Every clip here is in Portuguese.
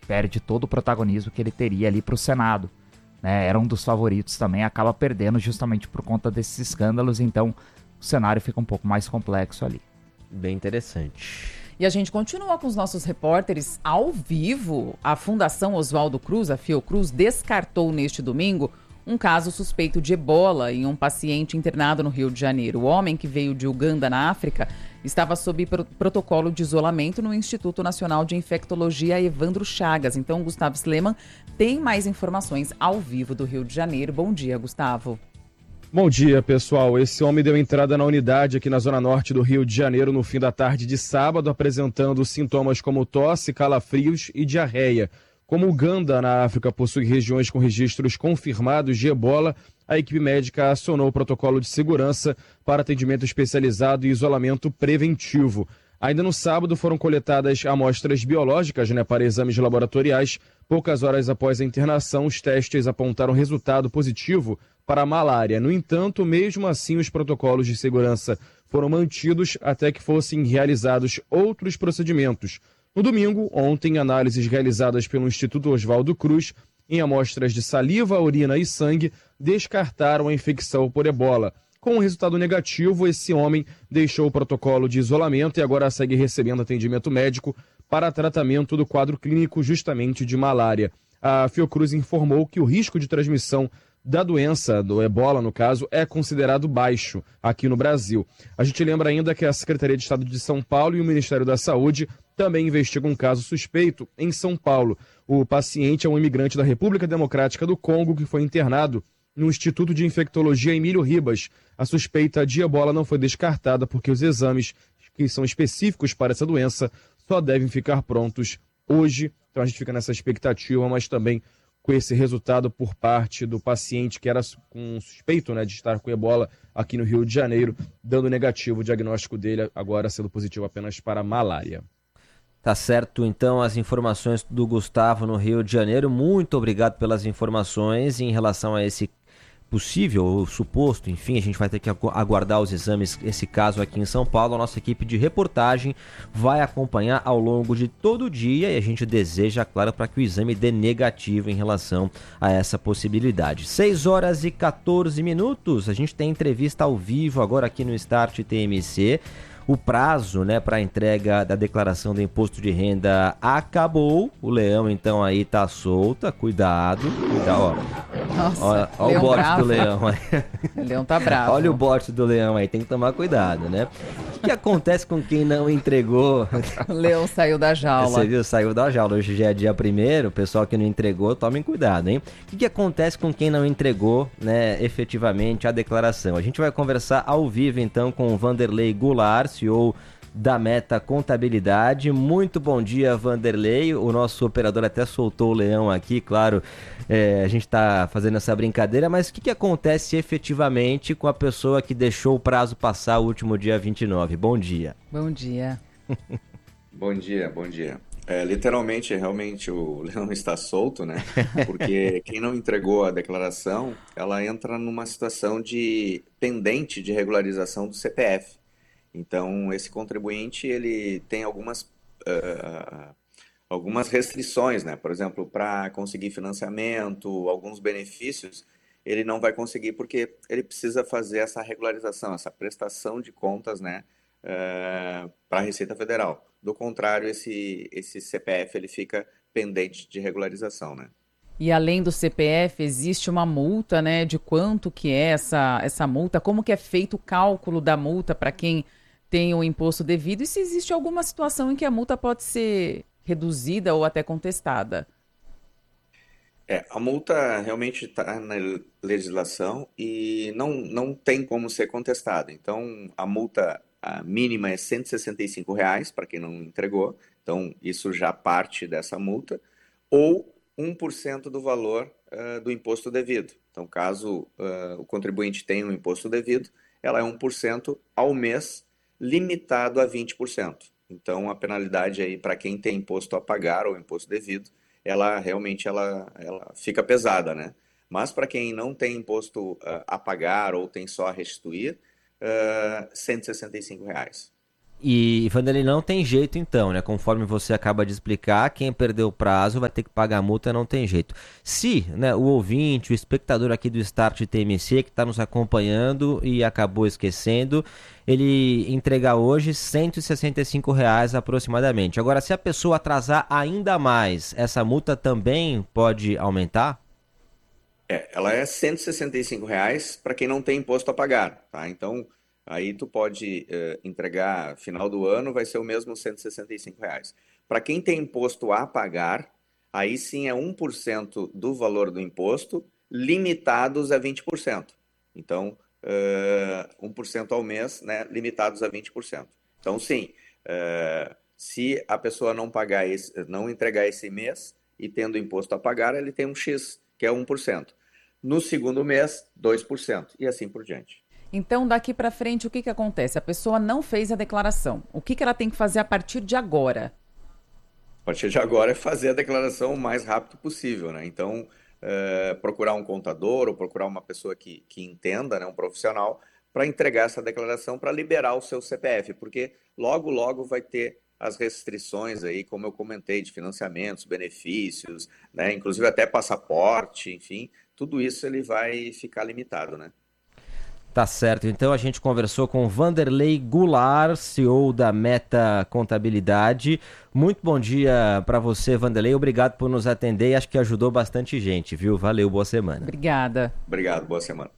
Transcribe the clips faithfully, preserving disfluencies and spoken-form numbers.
perde todo o protagonismo que ele teria ali para o Senado. Né? Era um dos favoritos também, acaba perdendo justamente por conta desses escândalos, então o cenário fica um pouco mais complexo ali. Bem interessante. E a gente continua com os nossos repórteres ao vivo. A Fundação Oswaldo Cruz, a Fiocruz, descartou neste domingo um caso suspeito de ebola em um paciente internado no Rio de Janeiro. O homem, que veio de Uganda, na África, estava sob pro- protocolo de isolamento no Instituto Nacional de Infectologia Evandro Chagas. Então, Gustavo Sleman tem mais informações ao vivo do Rio de Janeiro. Bom dia, Gustavo. Bom dia, pessoal. Esse homem deu entrada na unidade aqui na zona norte do Rio de Janeiro no fim da tarde de sábado, apresentando sintomas como tosse, calafrios e diarreia. Como Uganda, na África, possui regiões com registros confirmados de ebola, a equipe médica acionou o protocolo de segurança para atendimento especializado e isolamento preventivo. Ainda no sábado foram coletadas amostras biológicas, né, para exames laboratoriais. Poucas horas após a internação, os testes apontaram resultado positivo para a malária. No entanto, mesmo assim, os protocolos de segurança foram mantidos até que fossem realizados outros procedimentos. No domingo, ontem, análises realizadas pelo Instituto Oswaldo Cruz em amostras de saliva, urina e sangue descartaram a infecção por ebola. Com um resultado negativo, esse homem deixou o protocolo de isolamento e agora segue recebendo atendimento médico para tratamento do quadro clínico justamente de malária. A Fiocruz informou que o risco de transmissão da doença, do ebola no caso, é considerado baixo aqui no Brasil. A gente lembra ainda que a Secretaria de Estado de São Paulo e o Ministério da Saúde também investigam um caso suspeito em São Paulo. O paciente é um imigrante da República Democrática do Congo que foi internado no Instituto de Infectologia Emílio Ribas. A suspeita de ebola não foi descartada porque os exames que são específicos para essa doença só devem ficar prontos hoje. Então a gente fica nessa expectativa, mas também com esse resultado por parte do paciente que era com suspeito, né, de estar com ebola aqui no Rio de Janeiro, dando negativo o diagnóstico dele, agora sendo positivo apenas para malária. Tá certo, então, as informações do Gustavo no Rio de Janeiro. Muito obrigado pelas informações em relação a esse possível ou suposto, enfim, a gente vai ter que aguardar os exames, esse caso aqui em São Paulo. A nossa equipe de reportagem vai acompanhar ao longo de todo o dia e a gente deseja, claro, para que o exame dê negativo em relação a essa possibilidade. seis horas e catorze minutos, a gente tem entrevista ao vivo agora aqui no Start T M C. O prazo, né, para a entrega da declaração do imposto de renda acabou. O leão, então, aí tá solta. Cuidado. Cuidado, ó. Nossa, Olha, olha o bote bravo. do leão aí. O leão tá bravo. Olha o bote do leão aí, tem que tomar cuidado, né? O que acontece com quem não entregou? O leão saiu da jaula. Você viu, saiu da jaula. Hoje já é dia primeiro, o pessoal que não entregou, tomem cuidado, hein? O que acontece com quem não entregou, né, efetivamente a declaração? A gente vai conversar ao vivo, então, com o Vanderlei Goulart, C E O da Meta Contabilidade. Muito bom dia, Vanderlei. O nosso operador até soltou o leão aqui, claro, é, a gente está fazendo essa brincadeira, mas o que, que acontece efetivamente com a pessoa que deixou o prazo passar o último dia vinte e nove? Bom dia. Bom dia. Bom dia, bom dia. É, literalmente, realmente, o leão está solto, né? Porque quem não entregou a declaração, ela entra numa situação de pendente de regularização do C P F. Então, esse contribuinte, ele tem algumas, uh, algumas restrições, né? Por exemplo, para conseguir financiamento, alguns benefícios, ele não vai conseguir porque ele precisa fazer essa regularização, essa prestação de contas, né? Uh, para a Receita Federal. Do contrário, esse, esse C P F ele fica pendente de regularização, né? E além do C P F, existe uma multa, né? De quanto que é essa, essa multa? Como que é feito o cálculo da multa para quem tem o imposto devido? E se existe alguma situação em que a multa pode ser reduzida ou até contestada? É, a multa realmente está na legislação e não, não tem como ser contestada. Então, a multa a mínima é cento e sessenta e cinco reais para quem não entregou. Então, isso já parte dessa multa. Ou um por cento do valor uh, do imposto devido. Então, caso uh, o contribuinte tenha um imposto devido, ela é um por cento ao mês, limitado a vinte por cento. Então, a penalidade aí para quem tem imposto a pagar ou imposto devido, ela realmente ela, ela fica pesada, né? Mas para quem não tem imposto uh, a pagar ou tem só a restituir, uh, cento e sessenta e cinco reais. E, Vanderlei, não tem jeito então, né? Conforme você acaba de explicar, quem perdeu o prazo vai ter que pagar a multa, não tem jeito. Se, né, o ouvinte, o espectador aqui do Start T M C que está nos acompanhando e acabou esquecendo, ele entregar hoje cento e sessenta e cinco reais aproximadamente. Agora, se a pessoa atrasar ainda mais, essa multa também pode aumentar? É, ela é cento e sessenta e cinco reais para quem não tem imposto a pagar, tá? Então, aí tu pode uh, entregar final do ano, vai ser o mesmo cento e sessenta e cinco reais. Para quem tem imposto a pagar, aí sim é um por cento do valor do imposto, limitados a vinte por cento. Então, uh, um por cento ao mês, né, limitados a vinte por cento. Então, sim, uh, se a pessoa não pagar esse, não entregar esse mês e tendo imposto a pagar, ele tem um X, que é um por cento. No segundo mês, dois por cento e assim por diante. Então, daqui para frente, o que, que acontece? A pessoa não fez a declaração. O que, que ela tem que fazer a partir de agora? A partir de agora é fazer a declaração o mais rápido possível, né? Então, é, procurar um contador ou procurar uma pessoa que, que entenda, né, um profissional, para entregar essa declaração para liberar o seu C P F, porque logo, logo vai ter as restrições aí, como eu comentei, de financiamentos, benefícios, né, inclusive até passaporte, enfim, tudo isso ele vai ficar limitado, né? Tá certo, então a gente conversou com Vanderlei Goulart, C E O da Meta Contabilidade. Muito bom dia para você, Vanderlei, obrigado por nos atender e acho que ajudou bastante gente, viu? Valeu, boa semana. Obrigada. Obrigado, boa semana.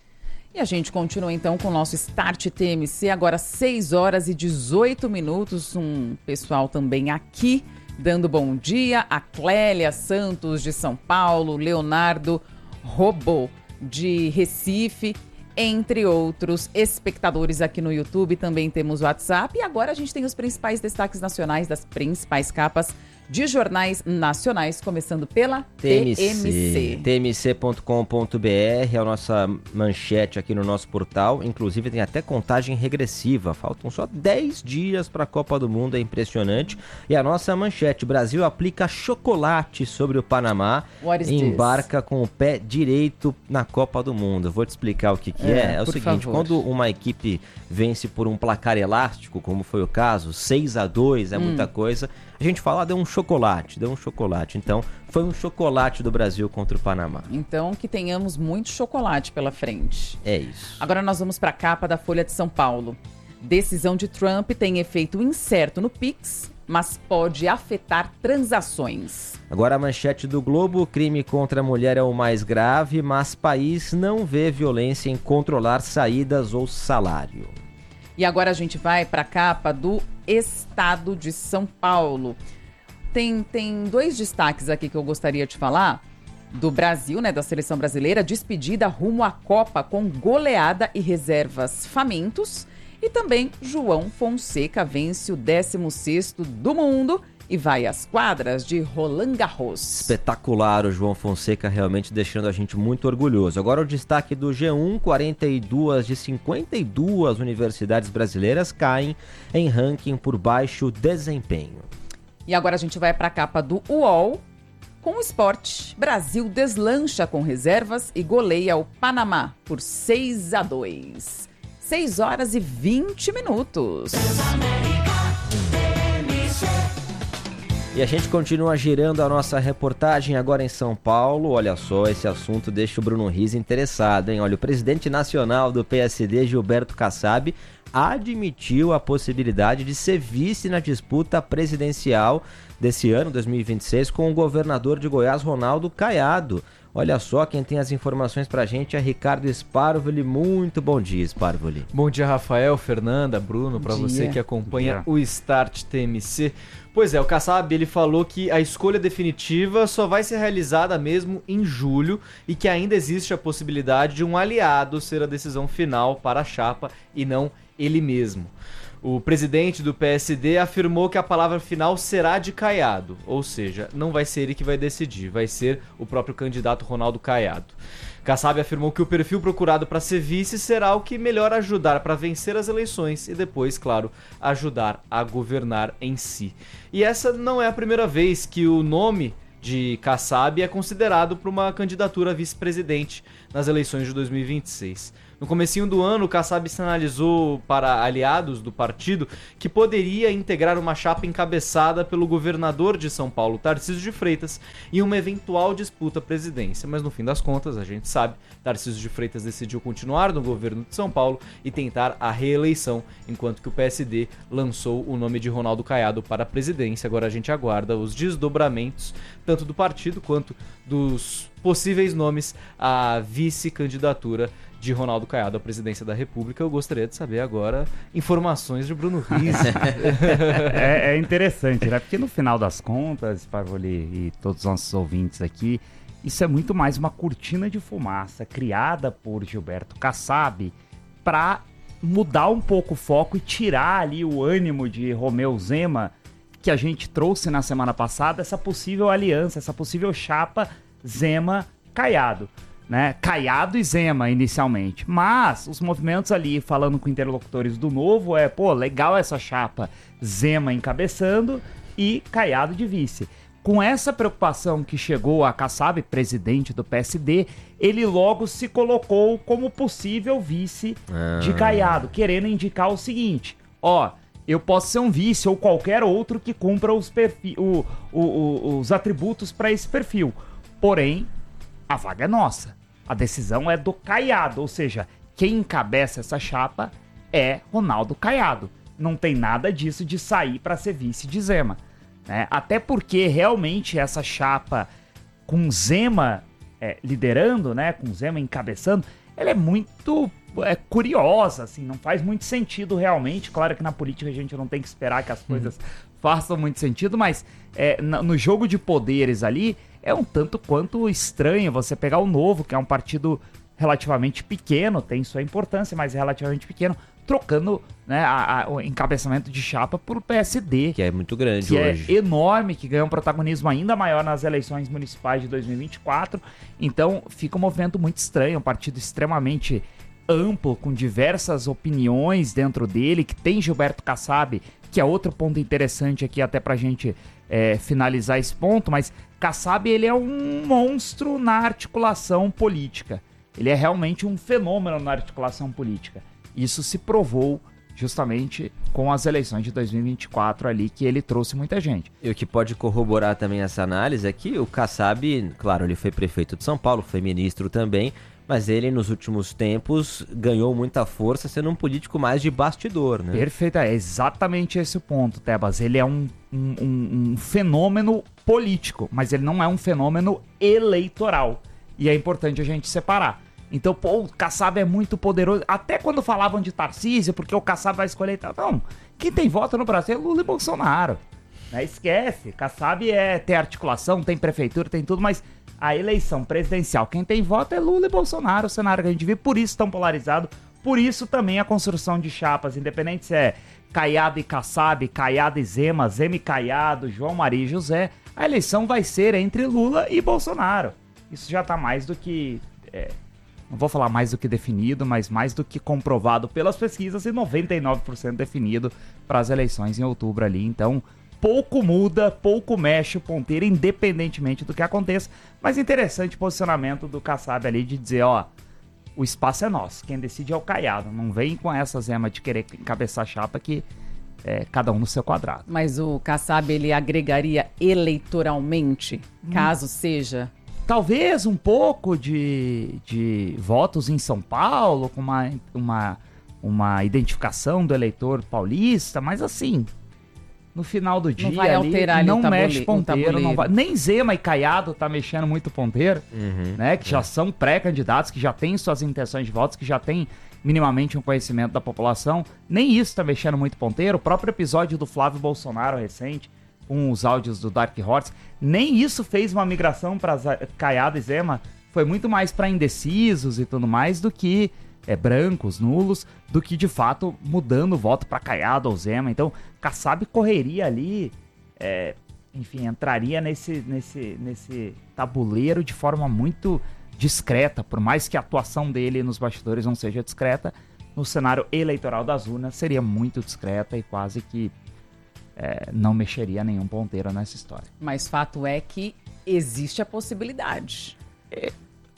E a gente continua então com o nosso Start T M C, agora seis horas e dezoito minutos, um pessoal também aqui dando bom dia, a Clélia Santos de São Paulo, Leonardo Robô de Recife, entre outros espectadores aqui no YouTube. Também temos o WhatsApp e agora a gente tem os principais destaques nacionais das principais capas de jornais nacionais, começando pela T M C. T M C ponto com ponto b r é a nossa manchete aqui no nosso portal. Inclusive tem até contagem regressiva. Faltam só dez dias para a Copa do Mundo, é impressionante. E a nossa manchete: Brasil aplica chocolate sobre o Panamá e embarca com o pé direito na Copa do Mundo. Eu vou te explicar o que, que é. É, é o seguinte, favor. Quando uma equipe vence por um placar elástico, como foi o caso, seis a dois, é hum. muita coisa, a gente fala, ah, deu um chocolate, deu um chocolate. Então, foi um chocolate do Brasil contra o Panamá. Então, que tenhamos muito chocolate pela frente. É isso. Agora nós vamos para a capa da Folha de São Paulo. Decisão de Trump tem efeito incerto no Pix, mas pode afetar transações. Agora a manchete do Globo: crime contra a mulher é o mais grave, mas país não vê violência em controlar saídas ou salário. E agora a gente vai para a capa do Estado de São Paulo. Tem, tem dois destaques aqui que eu gostaria de falar. Do Brasil, né, da seleção brasileira, despedida rumo à Copa com goleada e reservas famintos. E também João Fonseca vence o décimo sexto do mundo e vai às quadras de Roland Garros. Espetacular o João Fonseca, realmente deixando a gente muito orgulhoso. Agora o destaque do G um: quarenta e duas de cinquenta e duas universidades brasileiras caem em ranking por baixo desempenho. E agora a gente vai para a capa do U O L com o esporte. Brasil deslancha com reservas e goleia o Panamá por seis a dois. seis horas e vinte minutos. E a gente continua girando a nossa reportagem agora em São Paulo. Olha só, esse assunto deixa o Bruno Riz interessado, hein? Olha, o presidente nacional do P S D, Gilberto Kassab, admitiu a possibilidade de ser vice na disputa presidencial desse ano, dois mil e vinte e seis, com o governador de Goiás, Ronaldo Caiado. Olha só, quem tem as informações pra gente é Ricardo Sparvoli. Muito bom dia, Sparvoli. Bom dia, Rafael, Fernanda, Bruno, para você que acompanha o Start T M C. Pois é, o Kassab, ele falou que a escolha definitiva só vai ser realizada mesmo em julho e que ainda existe a possibilidade de um aliado ser a decisão final para a chapa e não ele mesmo. O presidente do P S D afirmou que a palavra final será de Caiado, ou seja, não vai ser ele que vai decidir, vai ser o próprio candidato Ronaldo Caiado. Kassab afirmou que o perfil procurado para ser vice será o que melhor ajudar para vencer as eleições e depois, claro, ajudar a governar em si. E essa não é a primeira vez que o nome de Kassab é considerado para uma candidatura a vice-presidente nas eleições de dois mil e vinte e seis. No comecinho do ano, o Kassab sinalizou para aliados do partido que poderia integrar uma chapa encabeçada pelo governador de São Paulo, Tarcísio de Freitas, em uma eventual disputa à presidência. Mas no fim das contas, a gente sabe, Tarcísio de Freitas decidiu continuar no governo de São Paulo e tentar a reeleição, enquanto que o P S D lançou o nome de Ronaldo Caiado para a presidência. Agora a gente aguarda os desdobramentos, tanto do partido quanto dos possíveis nomes à vice-candidatura de Ronaldo Caiado à presidência da República. Eu gostaria de saber agora informações de Bruno Rizzi. é, é interessante, né? Porque no final das contas, Parvoli e todos os nossos ouvintes aqui, isso é muito mais uma cortina de fumaça criada por Gilberto Kassab para mudar um pouco o foco e tirar ali o ânimo de Romeu Zema, que a gente trouxe na semana passada, essa possível aliança, essa possível chapa Zema-Caiado. Né? Caiado e Zema inicialmente, mas os movimentos ali falando com interlocutores do Novo é, pô, legal essa chapa, Zema encabeçando e Caiado de vice. Com essa preocupação que chegou a Kassab, presidente do P S D, ele logo se colocou como possível vice ah. de Caiado, querendo indicar o seguinte, ó, eu posso ser um vice ou qualquer outro que cumpra os, perfil, o, o, o, os atributos para esse perfil, porém a vaga é nossa. A decisão é do Caiado, ou seja, quem encabeça essa chapa é Ronaldo Caiado. Não tem nada disso de sair para ser vice de Zema. Né? Até porque realmente essa chapa com Zema é, liderando, né, com Zema encabeçando, ela é muito é, curiosa, assim, não faz muito sentido realmente. Claro que na política a gente não tem que esperar que as coisas uhum. façam muito sentido, mas é, no jogo de poderes ali, é um tanto quanto estranho você pegar o Novo, que é um partido relativamente pequeno, tem sua importância, mas é relativamente pequeno, trocando, né, a, a, o encabeçamento de chapa por P S D. Que é muito grande que hoje. Que é enorme, que ganhou um protagonismo ainda maior nas eleições municipais de dois mil e vinte e quatro. Então fica um movimento muito estranho, um partido extremamente amplo, com diversas opiniões dentro dele, que tem Gilberto Kassab, que é outro ponto interessante aqui até pra gente é, finalizar esse ponto, mas Kassab, ele é um monstro na articulação política. Ele é realmente um fenômeno na articulação política. Isso se provou justamente com as eleições de dois mil e vinte e quatro ali, que ele trouxe muita gente. E o que pode corroborar também essa análise é que o Kassab, claro, ele foi prefeito de São Paulo, foi ministro também, mas ele nos últimos tempos ganhou muita força sendo um político mais de bastidor, né? Perfeito, é exatamente esse o ponto, Tebas. Ele é um, um, um, um fenômeno político, mas ele não é um fenômeno eleitoral. E é importante a gente separar. Então, pô, o Kassab é muito poderoso. Até quando falavam de Tarcísio, porque o Kassab vai escolher... Não, quem tem voto no Brasil é Lula e Bolsonaro. Né? Esquece, Kassab é, tem articulação, tem prefeitura, tem tudo, mas a eleição presidencial, quem tem voto é Lula e Bolsonaro, o cenário que a gente vive, por isso tão polarizado, por isso também a construção de chapas, independente se é Caiado e Kassab, Caiado e Zema, Zema e Caiado, João Maria e José, a eleição vai ser entre Lula e Bolsonaro. Isso já tá mais do que... É, não vou falar mais do que definido, mas mais do que comprovado pelas pesquisas e noventa e nove por cento definido para as eleições em outubro ali. Então, pouco muda, pouco mexe o ponteiro, independentemente do que aconteça. Mas interessante o posicionamento do Kassab ali de dizer, ó, o espaço é nosso, quem decide é o Caiado. Não vem com essa zema de querer encabeçar a chapa que é cada um no seu quadrado. Mas o Kassab, ele agregaria eleitoralmente, hum. caso seja... Talvez um pouco de, de votos em São Paulo, com uma, uma, uma identificação do eleitor paulista, mas assim, no final do dia não vai ali, alterar ali não o tabule, mexe ponteiro, não vai, nem Zema e Caiado tá mexendo muito ponteiro, uhum, né, que é. já são pré-candidatos, que já têm suas intenções de votos, que já têm minimamente um conhecimento da população, nem isso tá mexendo muito ponteiro. O próprio episódio do Flávio Bolsonaro recente, com os áudios do Dark Horse, nem isso fez uma migração para Caiado e Zema, foi muito mais para indecisos e tudo mais do que é, brancos, nulos, do que de fato mudando o voto para Caiado ou Zema. Então, Kassab correria ali, é, enfim, entraria nesse, nesse, nesse tabuleiro de forma muito discreta, por mais que a atuação dele nos bastidores não seja discreta, no cenário eleitoral das urnas seria muito discreta e quase que É, não mexeria nenhum ponteiro nessa história. Mas fato é que existe a possibilidade. É,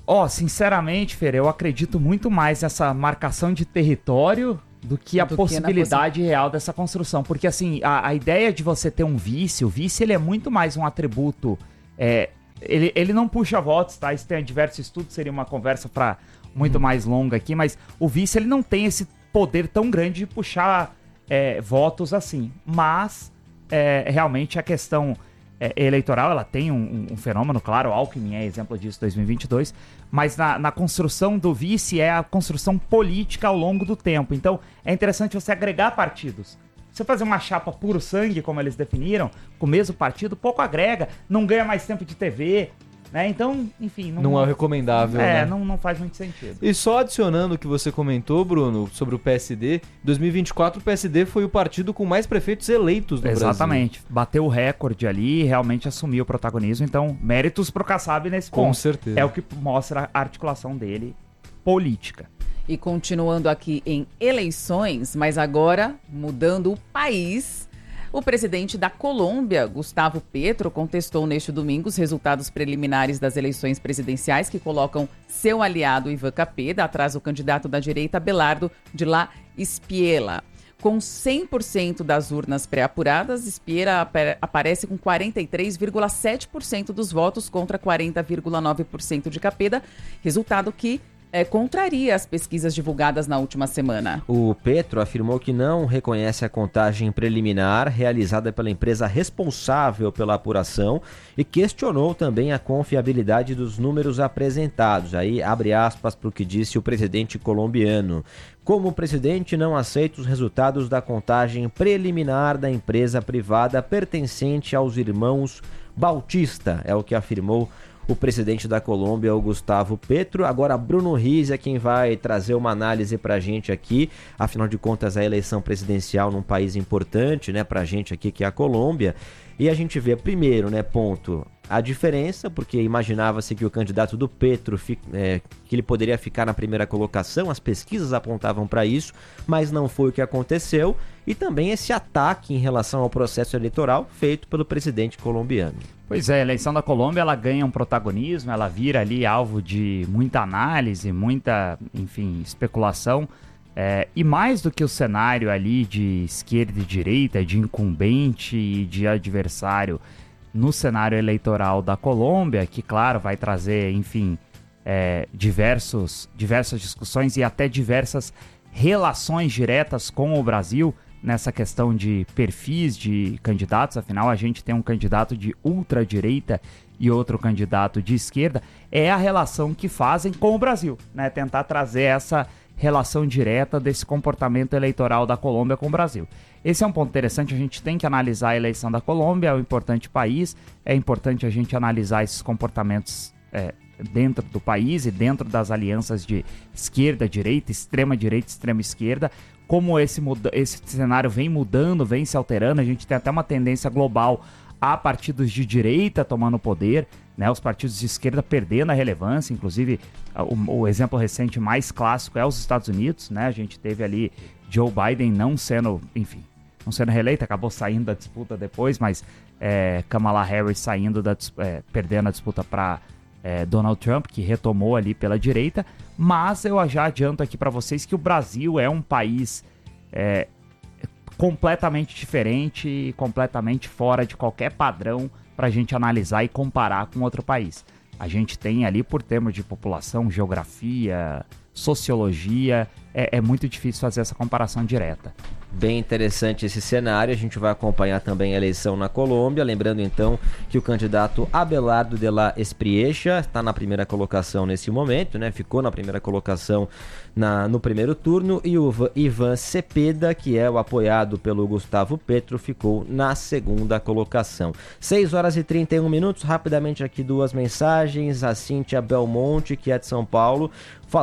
Ó, oh, sinceramente, Fer, eu acredito muito mais nessa marcação de território do que a do possibilidade que real dessa construção. Porque, assim, a, a ideia de você ter um vice, o vice ele é muito mais um atributo... É, ele, ele não puxa votos, tá? Isso tem diversos estudos, seria uma conversa para muito hum. mais longa aqui, mas o vice ele não tem esse poder tão grande de puxar é, votos assim. Mas, é, realmente, a questão... É, eleitoral, ela tem um, um, um fenômeno, claro, o Alckmin é exemplo disso em dois mil e vinte e dois, mas na, na construção do vice é a construção política ao longo do tempo. Então, é interessante você agregar partidos. Você fazer uma chapa puro sangue, como eles definiram, com o mesmo partido, pouco agrega, não ganha mais tempo de T V, né? Então, enfim... Não, não é recomendável, É, né? não, não faz muito sentido. E só adicionando o que você comentou, Bruno, sobre o P S D, em dois mil e vinte e quatro o P S D foi o partido com mais prefeitos eleitos no Brasil. Exatamente. Bateu o recorde ali e realmente assumiu o protagonismo. Então, méritos pro Kassab nesse ponto. Com certeza. É o que mostra a articulação dele política. E continuando aqui em eleições, mas agora mudando o país... O presidente da Colômbia, Gustavo Petro, contestou neste domingo os resultados preliminares das eleições presidenciais que colocam seu aliado Iván Cepeda atrás do candidato da direita Abelardo de la Espriella. Com cem por cento das urnas pré-apuradas, Espriella ap- aparece com quarenta e três vírgula sete por cento dos votos contra quarenta vírgula nove por cento de Cepeda, resultado que É, contraria as pesquisas divulgadas na última semana. O Petro afirmou que não reconhece a contagem preliminar realizada pela empresa responsável pela apuração e questionou também a confiabilidade dos números apresentados. Aí, abre aspas para o que disse o presidente colombiano. Como presidente, não aceito os resultados da contagem preliminar da empresa privada pertencente aos irmãos Bautista, é o que afirmou o presidente da Colômbia, o Gustavo Petro. Agora, Bruno Riz é quem vai trazer uma análise pra gente aqui. Afinal de contas, a eleição presidencial num país importante, né, pra gente aqui, que é a Colômbia. E a gente vê, primeiro, né, ponto, a diferença, porque imaginava-se que o candidato do Petro, é, que ele poderia ficar na primeira colocação, as pesquisas apontavam para isso, mas não foi o que aconteceu. E também esse ataque em relação ao processo eleitoral feito pelo presidente colombiano. Pois é, a eleição da Colômbia, ela ganha um protagonismo, ela vira ali alvo de muita análise, muita, enfim, especulação. É, e mais do que o cenário ali de esquerda e direita, de incumbente e de adversário no cenário eleitoral da Colômbia, que, claro, vai trazer, enfim, é, diversos, diversas discussões e até diversas relações diretas com o Brasil nessa questão de perfis de candidatos. Afinal, a gente tem um candidato de ultradireita e outro candidato de esquerda. É a relação que fazem com o Brasil, né? Tentar trazer essa relação direta desse comportamento eleitoral da Colômbia com o Brasil. Esse é um ponto interessante, a gente tem que analisar a eleição da Colômbia, é um importante país, é importante a gente analisar esses comportamentos é, dentro do país e dentro das alianças de esquerda, direita, extrema direita, extrema esquerda, como esse, muda- esse cenário vem mudando, vem se alterando. A gente tem até uma tendência global a partidos de direita tomando poder, né, os partidos de esquerda perdendo a relevância. Inclusive o, o exemplo recente mais clássico é os Estados Unidos, né? A gente teve ali Joe Biden não sendo, enfim, não sendo reeleito, acabou saindo da disputa depois, mas é, Kamala Harris saindo da, é, perdendo a disputa para é, Donald Trump, que retomou ali pela direita. Mas eu já adianto aqui para vocês que o Brasil é um país é, completamente diferente e completamente fora de qualquer padrão para a gente analisar e comparar com outro país. A gente tem ali, por termos de população, geografia, sociologia, é, é muito difícil fazer essa comparação direta. Bem interessante esse cenário, a gente vai acompanhar também a eleição na Colômbia, lembrando então que o candidato Abelardo de la Espriella está na primeira colocação nesse momento, né? Ficou na primeira colocação na, no primeiro turno, e o Iván Cepeda, que é o apoiado pelo Gustavo Petro, ficou na segunda colocação. seis horas e trinta e um minutos, rapidamente aqui duas mensagens, a Cíntia Belmonte, que é de São Paulo, falando sobre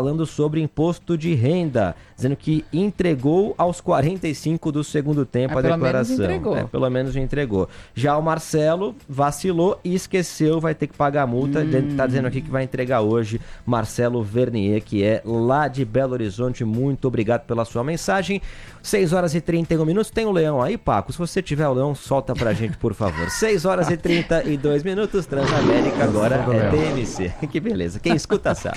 sobre imposto de renda, dizendo que entregou aos quarenta e cinco do segundo tempo ah, a declaração. Pelo menos entregou. É, pelo menos entregou. Já o Marcelo vacilou e esqueceu, vai ter que pagar a multa. Hum. Tá dizendo aqui que vai entregar hoje. Marcelo Vernier, que é lá de Belo Horizonte. Muito obrigado pela sua mensagem. seis horas e trinta e um minutos. Tem o Leão aí, Paco? Se você tiver o Leão, solta pra gente, por favor. seis horas e trinta e dois minutos. Transamérica agora é T M C. Que beleza. Quem escuta sabe.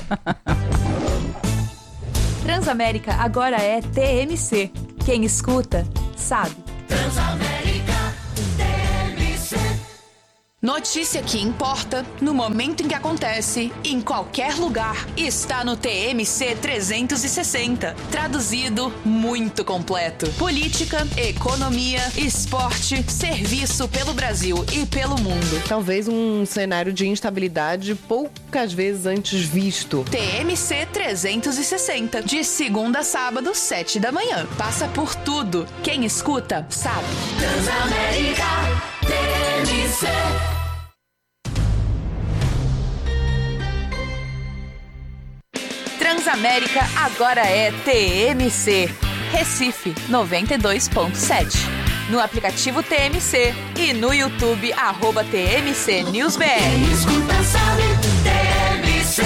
Transamérica agora é T M C. Quem escuta sabe. Transamérica T M C. Notícia que importa, no momento em que acontece, em qualquer lugar, está no T M C trezentos e sessenta. Traduzido, muito completo. Política, economia, esporte, serviço pelo Brasil e pelo mundo. Talvez um cenário de instabilidade poucas vezes antes visto. T M C trezentos e sessenta, de segunda a sábado, sete da manhã. Passa por tudo. Quem escuta, sabe. Transamérica T M C. Transamérica agora é T M C. Recife noventa e dois ponto sete. No aplicativo T M C e no YouTube, arroba T M C News B R. Quem escuta sabe, T M C.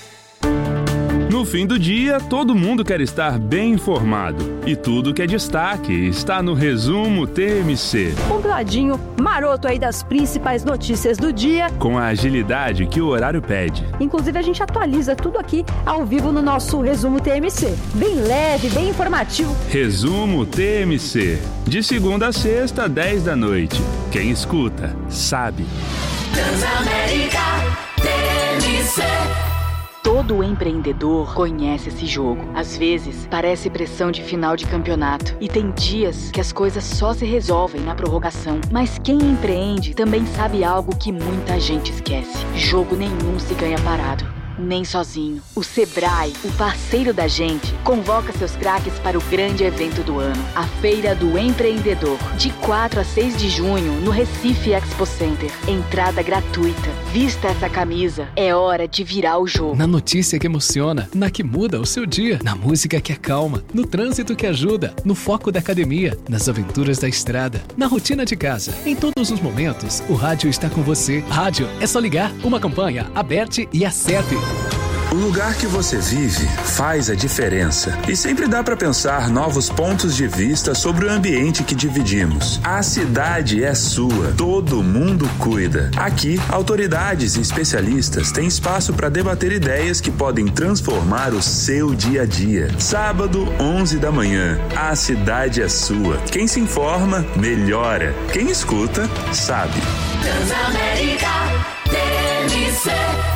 No fim do dia, todo mundo quer estar bem informado. E tudo que é destaque está no Resumo T M C. Compladinho, maroto aí das principais notícias do dia. Com a agilidade que o horário pede. Inclusive, a gente atualiza tudo aqui ao vivo no nosso Resumo T M C. Bem leve, bem informativo. Resumo T M C. De segunda a sexta, dez da noite. Quem escuta, sabe. Transamérica T M C. Todo empreendedor conhece esse jogo. Às vezes, parece pressão de final de campeonato. E tem dias que as coisas só se resolvem na prorrogação. Mas quem empreende também sabe algo que muita gente esquece. Jogo nenhum se ganha parado, nem sozinho. O Sebrae, o parceiro da gente, convoca seus craques para o grande evento do ano, a Feira do Empreendedor, de quatro a seis de junho, no Recife Expo Center. Entrada gratuita. Vista essa camisa, é hora de virar o jogo. Na notícia que emociona, na que muda o seu dia, na música que acalma, no trânsito que ajuda, no foco da academia, nas aventuras da estrada, na rotina de casa. Em todos os momentos, o rádio está com você. Rádio, é só ligar, uma campanha, aberte e acerte. O lugar que você vive faz a diferença. E sempre dá para pensar novos pontos de vista sobre o ambiente que dividimos. A cidade é sua. Todo mundo cuida. Aqui, autoridades e especialistas têm espaço para debater ideias que podem transformar o seu dia a dia. Sábado, onze da manhã. A cidade é sua. Quem se informa, melhora. Quem escuta, sabe. Transamérica T M C.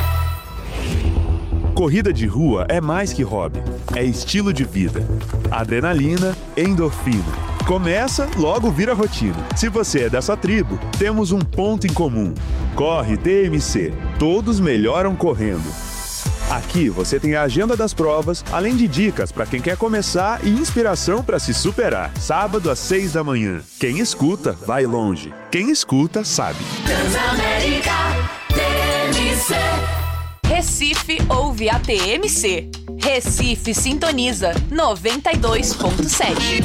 Corrida de rua é mais que hobby, é estilo de vida. Adrenalina, endorfina. Começa, logo vira rotina. Se você é dessa tribo, temos um ponto em comum. Corre T M C. Todos melhoram correndo. Aqui você tem a agenda das provas, além de dicas para quem quer começar e inspiração para se superar. Sábado às seis da manhã. Quem escuta, vai longe. Quem escuta, sabe. Transamérica T M C. Recife ouve a T M C. Recife sintoniza noventa e dois ponto sete.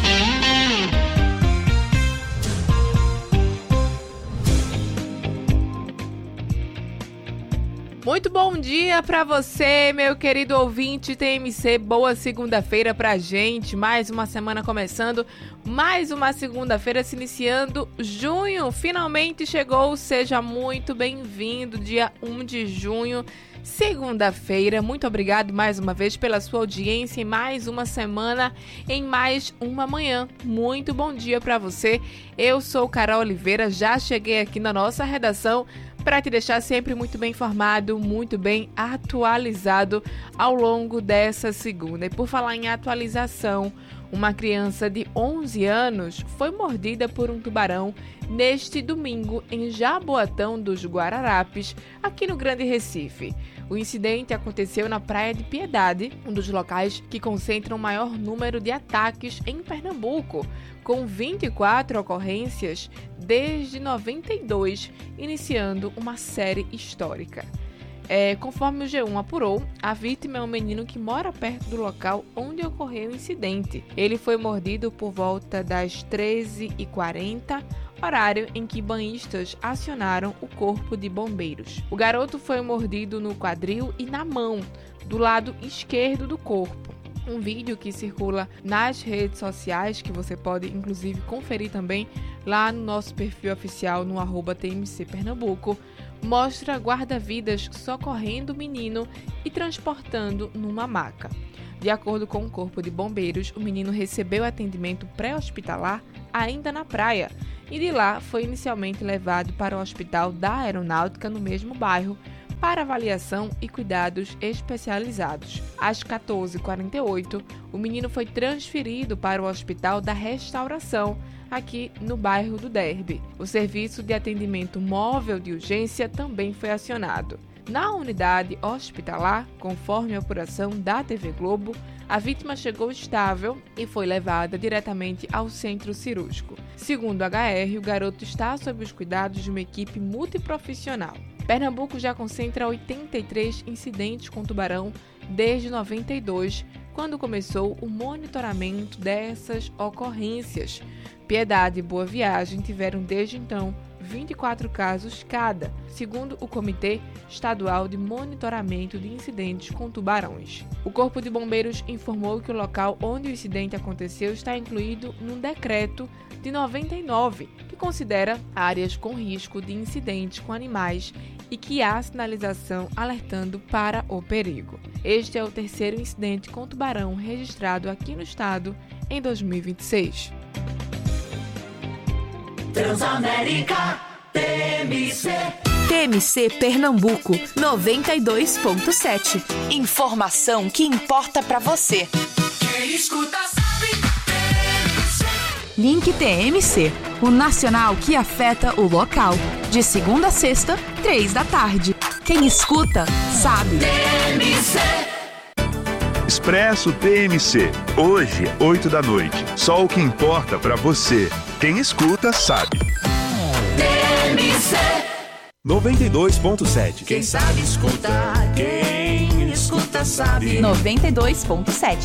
Muito bom dia pra você, meu querido ouvinte T M C. Boa segunda-feira pra gente. Mais uma semana começando, mais uma segunda-feira se iniciando. Junho finalmente chegou. Seja muito bem-vindo. Dia um de junho, segunda-feira. Muito obrigado mais uma vez pela sua audiência em mais uma semana, em mais uma manhã. Muito bom dia pra você. Eu sou Carol Oliveira, já cheguei aqui na nossa redação para te deixar sempre muito bem informado, muito bem atualizado ao longo dessa segunda. E por falar em atualização, uma criança de onze anos foi mordida por um tubarão neste domingo em Jaboatão dos Guararapes, aqui no Grande Recife. O incidente aconteceu na Praia de Piedade, um dos locais que concentram o maior número de ataques em Pernambuco, com vinte e quatro ocorrências desde noventa e dois, iniciando uma série histórica. É, conforme o G um apurou, a vítima é um menino que mora perto do local onde ocorreu o incidente. Ele foi mordido por volta das treze e quarenta, horário em que banhistas acionaram o corpo de bombeiros. O garoto foi mordido no quadril e na mão, do lado esquerdo do corpo. Um vídeo que circula nas redes sociais, que você pode inclusive conferir também lá no nosso perfil oficial no arroba T M C Pernambuco, mostra guarda-vidas socorrendo o menino e transportando numa maca. De acordo com o Corpo de Bombeiros, o menino recebeu atendimento pré-hospitalar ainda na praia e de lá foi inicialmente levado para o Hospital da Aeronáutica no mesmo bairro para avaliação e cuidados especializados. Às quatorze e quarenta e oito, o menino foi transferido para o Hospital da Restauração, aqui no bairro do Derby. O serviço de atendimento móvel de urgência também foi acionado. Na unidade hospitalar, conforme a apuração da T V Globo, a vítima chegou estável e foi levada diretamente ao centro cirúrgico. Segundo o H R, o garoto está sob os cuidados de uma equipe multiprofissional. Pernambuco já concentra oitenta e três incidentes com tubarão desde noventa e dois, quando começou o monitoramento dessas ocorrências. Piedade e Boa Viagem tiveram desde então vinte e quatro casos cada, segundo o Comitê Estadual de Monitoramento de Incidentes com Tubarões. O Corpo de Bombeiros informou que o local onde o incidente aconteceu está incluído num decreto de noventa e nove, que considera áreas com risco de incidentes com animais e que há sinalização alertando para o perigo. Este é o terceiro incidente com tubarão registrado aqui no estado em dois mil e vinte e seis. Transamérica T M C. T M C Pernambuco noventa e dois ponto sete. Informação que importa pra você. Quem escuta sabe. T M C. Link T M C, o nacional que afeta o local. De segunda a sexta, três da tarde. Quem escuta sabe. T M C. Expresso T M C. Hoje, oito da noite. Só o que importa pra você. Quem escuta sabe. T M C noventa e dois ponto sete. Quem sabe escuta, quem escuta sabe. noventa e dois ponto sete.